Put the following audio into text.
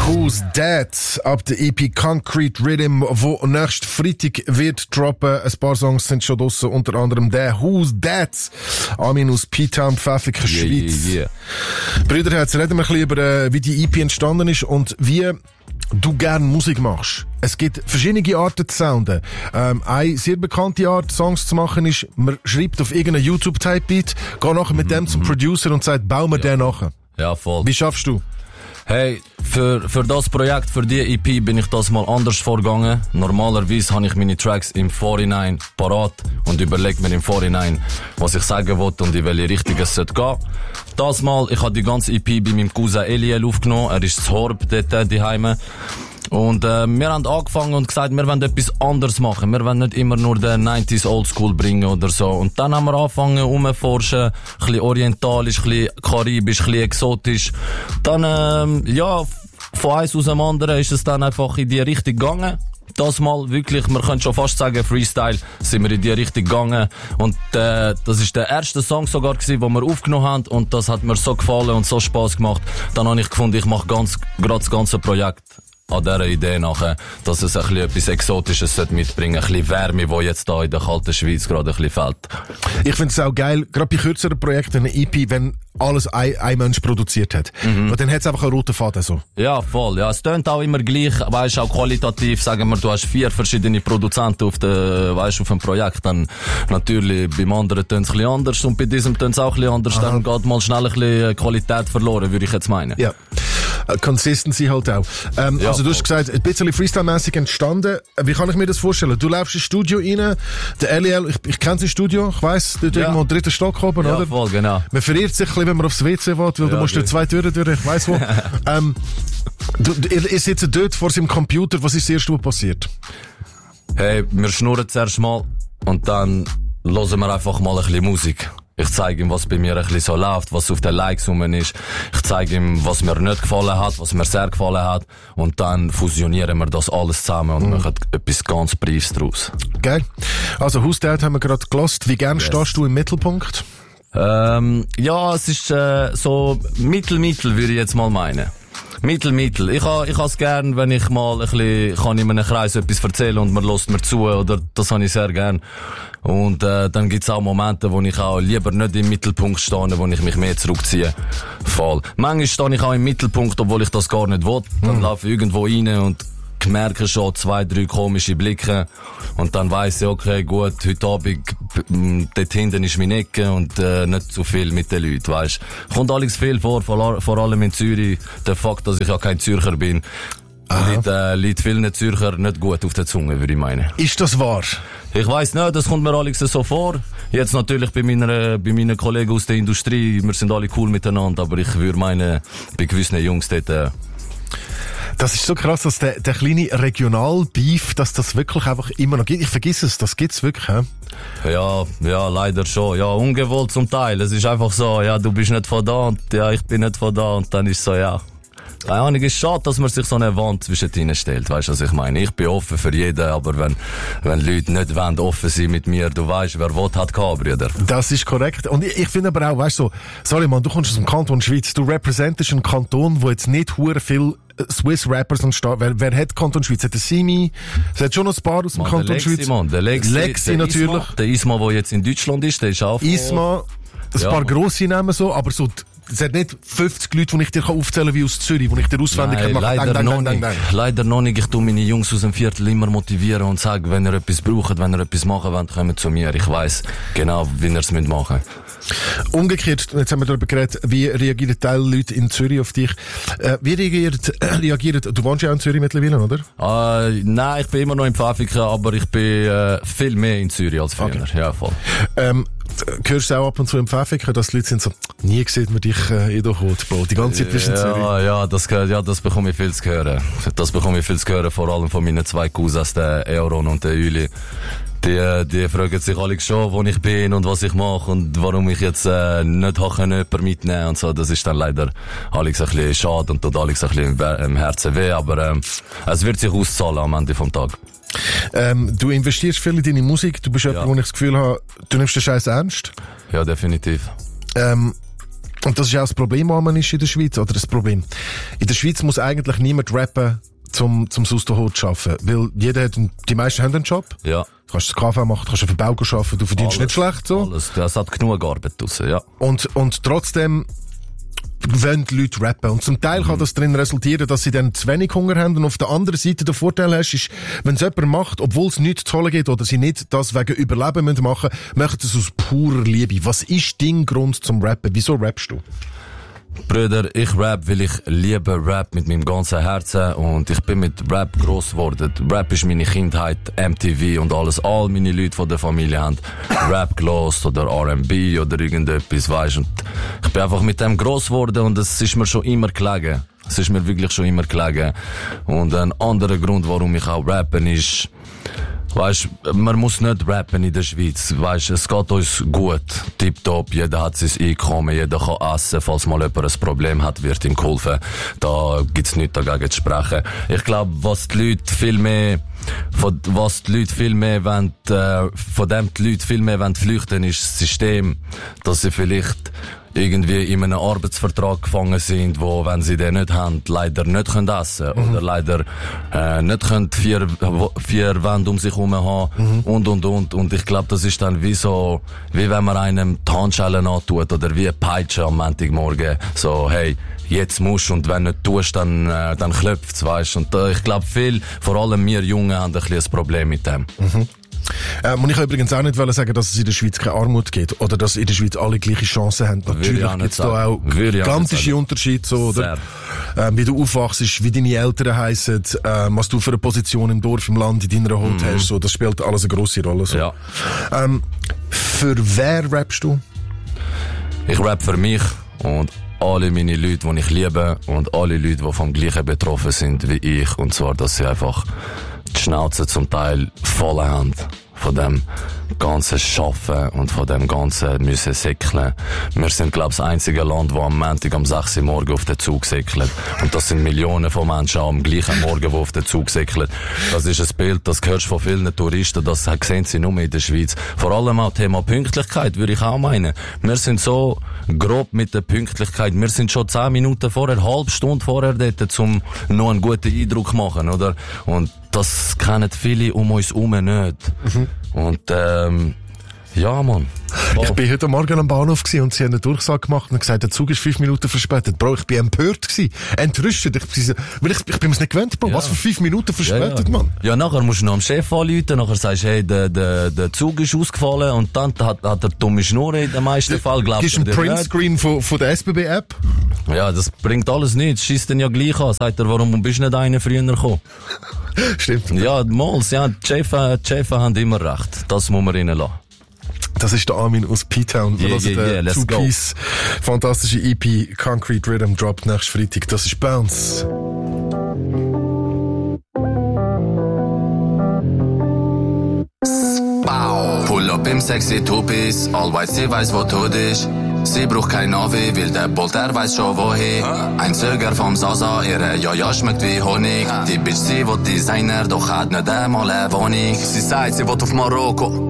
Who's That? Ab der EP Concrete Rhythm, wo nächsten Freitag wird droppen. Ein paar Songs sind schon draussen, unter anderem der Who's That? Armin aus P-Town, Pfäffiken, Schweiz. Brüderherz, reden wir ein bisschen über, wie die EP entstanden ist und wie du gern Musik machst. Es gibt verschiedene Arten zu sounden. Eine sehr bekannte Art, Songs zu machen, ist, man schreibt auf irgendeinen YouTube-Type-Beat, geht nachher mit dem zum Producer und sagt, bau mir den nachher. Ja, voll. Wie schaffst du? Hey, für das Projekt, für die EP bin ich das mal anders vorgegangen. Normalerweise habe ich meine Tracks im Vorhinein parat und überlege mir im Vorhinein, was ich sagen will und in welche Richtung es sollte gehen. Das Mal, ich habe die ganze EP bei meinem Cousin Eliel aufgenommen. Er ist zu Horb, dort daheim. Und wir haben angefangen und gesagt, wir wollen etwas anderes machen. Wir wollen nicht immer nur den 90s Oldschool bringen oder so. Und dann haben wir angefangen umzuforschen, ein bisschen orientalisch, ein bisschen karibisch, ein bisschen exotisch. Dann, von eins aus dem anderen ist es dann einfach in die Richtung gegangen. Das Mal wirklich, man könnte schon fast sagen, Freestyle, sind wir in die Richtung gegangen. Und das ist der erste Song sogar gewesen, den wir aufgenommen haben. Und das hat mir so gefallen und so Spass gemacht. Dann habe ich gefunden, ich mache gerade das ganze Projekt an dieser Idee nachher, dass es ein bisschen etwas Exotisches mitbringen sollte, ein bisschen Wärme, die jetzt da in der kalten Schweiz gerade ein bisschen fehlt. Ich finde es auch geil, gerade bei kürzeren Projekten, eine EP, wenn alles ein Mensch produziert hat. Und dann hat es einfach einen roten Faden so. Ja, voll. Ja, es tönt auch immer gleich, weißt auch qualitativ. Sagen wir, du hast 4 verschiedene Produzenten auf dem Projekt. Dann natürlich beim anderen tönt es ein bisschen anders und bei diesem tönt es auch ein bisschen anders. Aha. Dann geht mal schnell ein bisschen Qualität verloren, würde ich jetzt meinen. Ja. Consistency halt auch. Also du hast gesagt, ein bisschen Freestyle-mäßig entstanden. Wie kann ich mir das vorstellen? Du läufst ins Studio rein, der Eliel, ich kenne sein Studio, ich weiss, dort irgendwo im 3. Stock oben, oder? Ja, voll, genau. Man verirrt sich ein bisschen, wenn man aufs WC will, weil du musst durch 2 Türen durch, ich weiss wo. Ihr sitzt dort vor seinem Computer, was ist das erste, was passiert? Hey, wir schnurren zuerst mal und dann hören wir einfach mal ein bisschen Musik. Ich zeige ihm, was bei mir ein bisschen so läuft, was auf den Likes rum ist. Ich zeige ihm, was mir nicht gefallen hat, was mir sehr gefallen hat. Und dann fusionieren wir das alles zusammen und machen etwas ganz Briefs draus. Geil. Also, Who's That haben wir gerade gelost. Wie gern stehst du im Mittelpunkt? Ja, es ist so mittel, würde ich jetzt mal meinen. Mittel. Ich has gern, wenn ich mal ein bisschen kann in einem Kreis etwas erzählen und man lässt mir zu, oder das habe ich sehr gern. Und dann gibt's auch Momente, wo ich auch lieber nicht im Mittelpunkt stehe, wo ich mich mehr zurückziehe. Voll. Manchmal stehe ich auch im Mittelpunkt, obwohl ich das gar nicht will. Dann laufe ich irgendwo rein und merke schon 2, 3 komische Blicke und dann weiss ich, okay, gut, heute Abend dort hinten ist meine Ecke und nicht zu viel mit den Leuten, weisst. Kommt alles viel vor allem in Zürich. Der Fakt, dass ich ja kein Zürcher bin, liegt vielen Zürcher nicht gut auf der Zunge, würde ich meinen. Ist das wahr? Ich weiss nicht, das kommt mir alles so vor. Jetzt natürlich bei meinen Kollegen aus der Industrie, wir sind alle cool miteinander, aber ich würde meinen, bei gewissen Jungs dort, das ist so krass, dass der kleine Regional-Beef, dass das wirklich einfach immer noch gibt. Ich vergiss es, das gibt's wirklich, hä? Ja, leider schon. Ja, ungewollt zum Teil. Es ist einfach so, ja, du bist nicht von da und ja, ich bin nicht von da und dann ist so, ja. Keine Ahnung, ist schade, dass man sich so eine Wand zwischen ihnen stellt, weißt du, was ich meine? Ich bin offen für jeden, aber wenn Leute nicht wollen, offen sein mit mir, du weißt, wer will, hat gehabt, Brüder. Das ist korrekt. Und ich finde aber auch, weißt du, so, sorry man, du kommst aus dem Kanton Schweiz, du repräsentierst einen Kanton, wo jetzt nicht hure viel Swiss-Rappers am Start. Wer hat Kanton Schweiz? Hat der Simi? Es hat schon noch ein paar aus dem Kanton Schweiz. Der Lexi natürlich. Der Isma, der jetzt in Deutschland ist, der ist auch Isma, ein paar grosse Namen so, aber so, es hat nicht 50 Leute, die ich dir aufzählen kann wie aus Zürich, die ich dir auswendig kann machen. Leider noch nicht. Ich tue meine Jungs aus dem Viertel immer motivieren und sage, wenn ihr etwas braucht, wenn ihr etwas machen wollt, kommt zu mir. Ich weiss genau, wie ihr es machen müsst. Umgekehrt, jetzt haben wir darüber geredet, wie reagieren Teil Leute in Zürich auf dich? Wie reagieren, du wohnst ja auch in Zürich mittlerweile, oder? Nein, ich bin immer noch in Pfäffiken, aber ich bin viel mehr in Zürich als früher. Okay. Ja, voll. Hörst du auch ab und zu im Pfäffiken, dass die Leute sind so, nie sieht man dich in der Haut, Bro. Die ganze Zeit bist du in Zürich. Das bekomme ich viel zu hören. Vor allem von meinen 2 Cousins, der Eoron und der Uli. Die fragen sich alle schon, wo ich bin und was ich mache und warum ich jetzt nicht jemanden mitnehmen und so. Das ist dann leider alles ein bisschen schade und tut alles ein bisschen im Herzen weh, aber es wird sich auszahlen am Ende vom Tag. Du investierst viel in deine Musik, du bist jemand, wo ich das Gefühl habe, du nimmst den Scheiß ernst. Ja, definitiv. Und das ist auch das Problem, was man ist in der Schweiz, oder das Problem. In der Schweiz muss eigentlich niemand rappen, zum aus der Haut zu arbeiten. Weil die meisten haben einen Job. Ja. Du kannst das Kaffee machen, du kannst einen Verbau arbeiten, du verdienst Alles, nicht schlecht, so. Alles. Das hat genug Arbeit draussen, ja. Und trotzdem wollen die Leute rappen. Und zum Teil kann das darin resultieren, dass sie dann zu wenig Hunger haben. Und auf der anderen Seite der Vorteil hast, ist, wenn es jemand macht, obwohl es nichts zu holen geht oder sie nicht das wegen Überleben machen müssen, machen sie es aus purer Liebe. Was ist dein Grund zum Rappen? Wieso rappst du? Brüder, ich rap, weil ich liebe Rap mit meinem ganzen Herzen und ich bin mit Rap gross geworden. Rap ist meine Kindheit, MTV und alles. All meine Leute von der Familie haben Rap gelost oder R&B oder irgendetwas, weisst. Und ich bin einfach mit dem gross geworden und es ist mir schon immer gelegen. Es ist mir wirklich schon immer gelegen. Und ein anderer Grund, warum ich auch rappen, ist, weisst, man muss nicht rappen in der Schweiz. Weisst, es geht uns gut. Tipptopp, jeder hat sein Einkommen, jeder kann essen. Falls mal jemand ein Problem hat, wird ihm geholfen. Da gibt's nichts dagegen zu sprechen. Ich glaube, was die Leute viel mehr wollen, von dem die Leute viel mehr wollen flüchten, ist das System, dass sie vielleicht irgendwie in einem Arbeitsvertrag gefangen sind, wo, wenn sie den nicht haben, leider nicht können essen oder leider nicht können vier Wände um sich herum haben und ich glaube, das ist dann wie so, wie wenn man einem die Handschellen antut oder wie eine Peitsche am Montagmorgen, so, hey, jetzt musst und wenn du nicht tust, dann klopft's, weisst. Und ich glaube, vor allem wir Jungen haben ein bisschen ein Problem mit dem. Und ich kann übrigens auch nicht sagen, dass es in der Schweiz keine Armut gibt oder dass in der Schweiz alle gleiche Chancen haben. Natürlich gibt es da auch gigantische Unterschiede, so, oder? Wie du aufwachst, wie deine Eltern heissen, was du für eine Position im Dorf, im Land, in deiner Haut hast, so, das spielt alles eine grosse Rolle. So. Ja. Für wer rappst du? Ich rap für mich und alle meine Leute, die ich liebe und alle Leute, die vom Gleichen betroffen sind wie ich. Und zwar, dass sie einfach die Schnauze zum Teil voll haben von dem ganzen Schaffen und von dem ganzen müssen säckeln. Wir sind, glaube ich, das einzige Land, das am Montag um 6 Uhr morgens auf den Zug säckelt. Und das sind Millionen von Menschen am gleichen Morgen, die auf den Zug säckeln. Das ist ein Bild, das hörst du von vielen Touristen, das sehen sie nur in der Schweiz. Vor allem auch Thema Pünktlichkeit, würde ich auch meinen. Wir sind so grob mit der Pünktlichkeit. Wir sind schon 10 Minuten vorher, eine halbe Stunde vorher dort, um noch einen guten Eindruck zu machen, oder? Und das kennen viele um uns herum nicht. Und, ja, Mann. Ich bin heute Morgen am Bahnhof und sie haben eine Durchsage gemacht und gesagt, der Zug ist 5 Minuten verspätet. Bro, ich bin empört gewesen. Entrüstet. Ich bin es nicht gewöhnt, Bro. Ja. Was für 5 Minuten verspätet, Mann? Ja, nachher musst du noch am Chef anrufen, nachher sagst du, hey, der Zug ist ausgefallen und dann hat er dumme Schnur in den meisten Fall, glaubst du. Gibst du einen Printscreen von der SBB-App? Ja, das bringt alles nichts. Schießt den ja gleich an. Sagt er, warum bist du nicht einen früher gekommen? Stimmt. Ja, Mols, ja, die Chefs haben immer recht. Das muss man ihnen lassen. Das ist der Armin aus P-Town. Yeah, Two-Piece, fantastische EP, Concrete Rhythm, droppt nächsten Freitag. Das ist Bounce. Pull up im sexy Two-Piece, all white, sie weiß, wo du dich. Sie braucht kein Navi, weil der Bolt, er weiß schon wohin. Ein Zöger vom Sasa, ihre Jaja schmeckt wie Honig. Die Bitch, sie will Designer, doch hat nicht einmal eine Wohnung. Sie sagt, sie will auf Marokko.